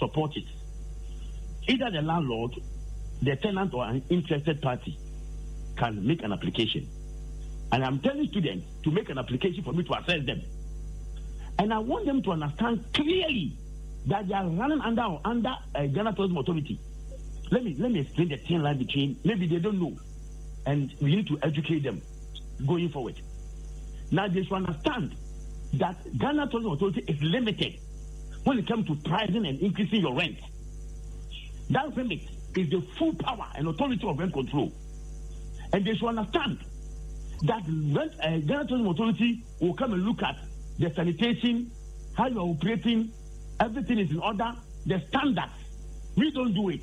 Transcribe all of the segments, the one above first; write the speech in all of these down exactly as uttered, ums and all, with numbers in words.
support it. Either the landlord, the tenant, or an interested party can make an application. And I'm telling students to make an application for me to assess them. And I want them to understand clearly that they are running under or under a Ghana Tourism Authority. Let me let me explain the thin line between, maybe they don't know, and we need to educate them going forward. Now they should understand that Ghana Tourism Authority is limited when it comes to pricing and increasing your rent. That limit is the full power and authority of rent control. And they should understand that rent, uh, Ghana Tourism Authority will come and look at the sanitation, how you are operating, everything is in order, the standards. We don't do it.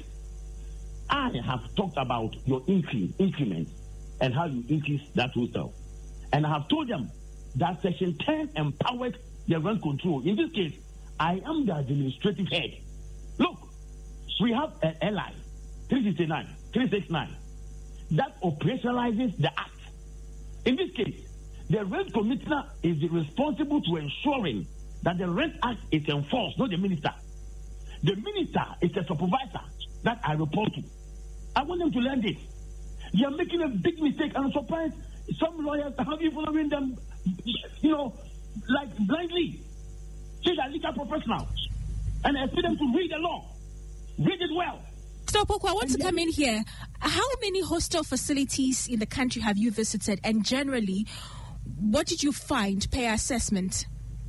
I have talked about your increase, increment and how you increase that hostel. And I have told them that Section ten empowers the rent control. In this case, I am the administrative head. Look, we have an L I three sixty-nine, three sixty-nine that operationalizes the act. In this case, the rent commissioner is responsible to ensuring that the Rent Act is enforced, not the minister. The minister is a supervisor that I report to. I want them to learn this. They are making a big mistake, and I'm surprised some lawyers have been following them, you know, like blindly. These are legal professionals, and I expect them to read the law, read it well. Mister Opoku, I want to come in here. How many hostel facilities in the country have you visited, and generally, what did you find per assessment?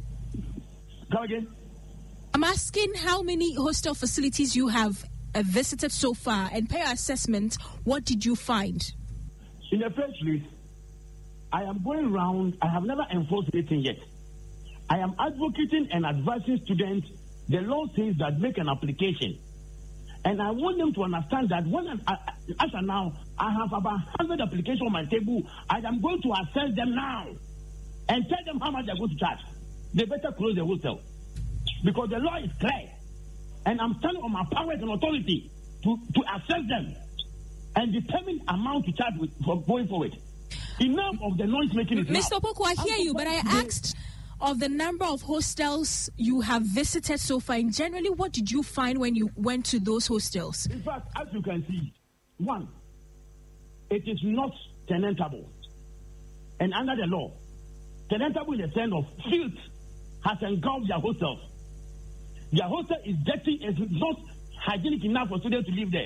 Come again? I'm asking how many hostel facilities you have uh, visited so far, and per assessment, what did you find? In the first place, I am going around. I have never enforced anything yet. I am advocating and advising students. The law says that make an application. And I want them to understand that when I, as of now, I have about one hundred applications on my table. I am going to assess them now and tell them how much they're going to charge. They better close the hostel because the law is clear. And I'm standing on my powers and authority to, to assess them and determine amount to charge with, for going forward. Enough of the noise making is Mister Opoku, I hear you, but I asked of the number of hostels you have visited so far, and generally, what did you find when you went to those hostels? In fact, as you can see, one, it is not tenantable. And under the law, tenantable in the sense of filth has engulfed their hostels. Their hostel is dirty and it's not hygienic enough for students to live there.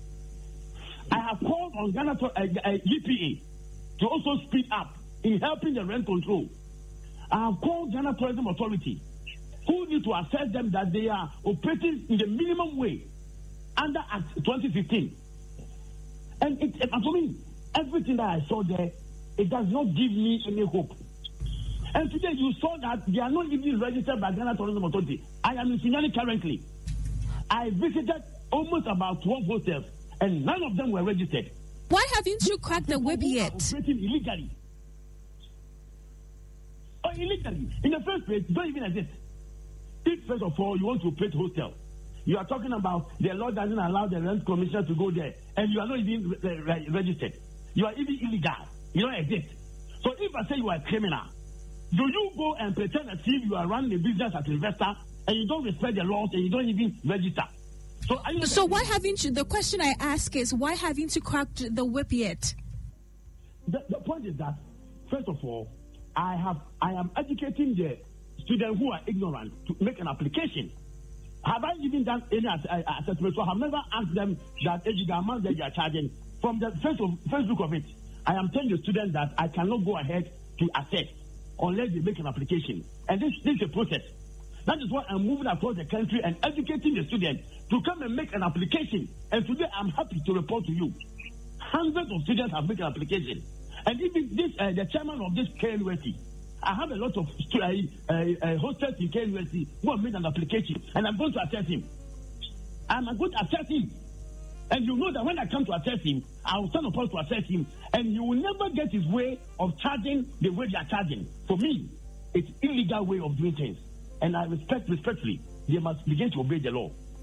I have called on Ghana uh, uh, E P A to also speed up in helping the rent control. I have called Ghana Tourism Authority, who need to assess them that they are operating in the minimum way under Act twenty fifteen. And it, it, for me, everything that I saw there, it does not give me any hope. And today you saw that they are not even registered by Ghana Tourism Authority. I am in Sinani currently. I visited almost about twelve hotels, and none of them were registered. Why haven't you cracked the whip yet? Operating illegally. Or illegally. In the first place, don't even exist. If, first of all, you want to operate hotel, you are talking about the law doesn't allow the rent commissioner to go there, and you are not even re- re- registered. You are even illegal. You don't exist. So if I say you are a criminal, do you go and pretend as if you are running a business as an investor and you don't respect the laws and you don't even register? So, are you so why haven't you, the question I ask is, why haven't you cracked the whip yet? The, the point is that, first of all, I have I am educating the students who are ignorant to make an application. Have I even done any assessment? So I have never asked them that the amount that you are charging. From the first, of, first look of it, I am telling the students that I cannot go ahead to assess unless they make an application. And this, this is a process. That is why I'm moving across the country and educating the students to come and make an application. And today I'm happy to report to you, hundreds of students have made an application. And even this, uh, the chairman of this K N U S T, I have a lot of uh, uh, uh, hostels in K N U S T who have made an application, and I'm going to assess him. I'm going to assess him. And you know that when I come to assess him, I will stand upon to assess him, and he will never get his way of charging the way they are charging. For me, it's illegal way of doing things. And I respect respectfully, they must begin to obey the law.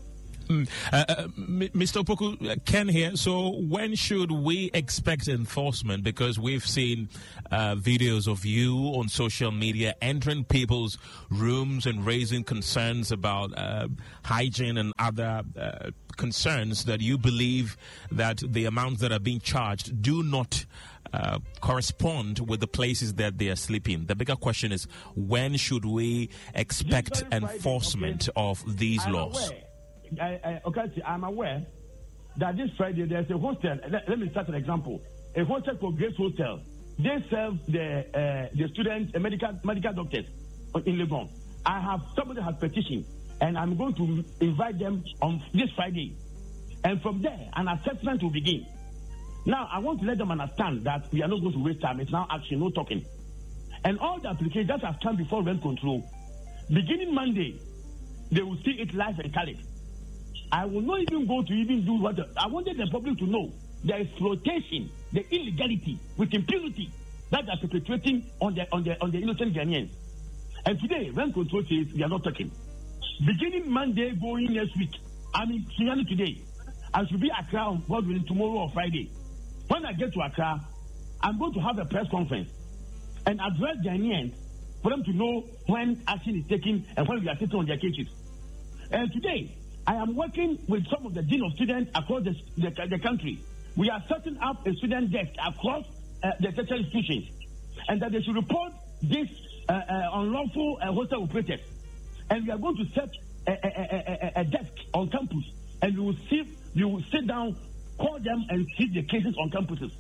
Mm. Uh, uh, Mister Opoku, uh, Ken here. So when should we expect enforcement? Because we've seen uh, videos of you on social media entering people's rooms and raising concerns about uh, hygiene and other uh, concerns that you believe that the amounts that are being charged do not uh, correspond with the places that they are sleeping. The bigger question is, when should we expect enforcement Friday, okay? of these I'm laws? Aware. I, I, okay, I'm aware that this Friday there's a hostel. Let, let me start an example. A hostel called Grace Hotel. They serve the uh, the students, uh, medical medical doctors in Legon. I have somebody has petitioned, and I'm going to invite them on this Friday. And from there, an assessment will begin. Now, I want to let them understand that we are not going to waste time. It's now action, no talking. And all the applications that have come before rent control, beginning Monday, they will see it live and color. I will not even go to even do what the, I wanted the public to know. The exploitation, the illegality with impunity that are perpetrating on the on the on the innocent Ghanaians. And today, rent control says we are not talking. Beginning Monday, going next week. I mean, today, I should be Accra on board with tomorrow or Friday. When I get to Accra, I'm going to have a press conference and address Ghanaians for them to know when action is taken and when we are sitting on their cases. And today, I am working with some of the dean of students across the, the, the country. We are setting up a student desk across uh, the tertiary institutions, and that they should report this uh, uh, unlawful uh, hostel operators. And we are going to set a, a, a, a, a desk on campus, and we will see, we will sit down, call them, and see the cases on campuses.